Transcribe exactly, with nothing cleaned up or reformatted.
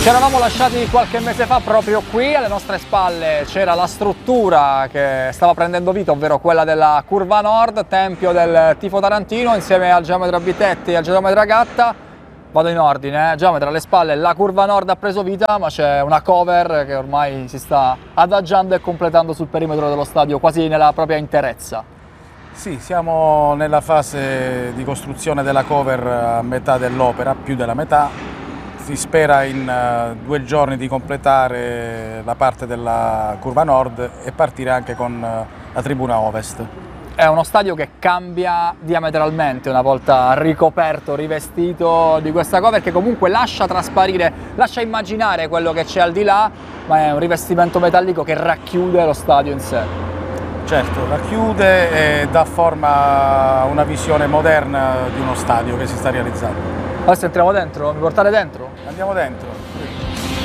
Ci eravamo lasciati qualche mese fa proprio qui, alle nostre spalle c'era la struttura che stava prendendo vita, ovvero quella della Curva Nord, tempio del tifo tarantino, insieme al Geometra Bitetti e al Geometra Gatta. Vado in ordine, eh. Geometra alle spalle, la Curva Nord ha preso vita, ma c'è una cover che ormai si sta adagiando e completando sul perimetro dello stadio, quasi nella propria interezza. Sì, siamo nella fase di costruzione della cover a metà dell'opera, più della metà. Si spera in uh, due giorni di completare la parte della Curva Nord e partire anche con uh, la tribuna Ovest. È uno stadio che cambia diametralmente una volta ricoperto, rivestito di questa cover, che comunque lascia trasparire, lascia immaginare quello che c'è al di là, ma è un rivestimento metallico che racchiude lo stadio in sé. Certo, racchiude e dà forma a una visione moderna di uno stadio che si sta realizzando. Adesso entriamo dentro? Mi portate dentro? Andiamo dentro.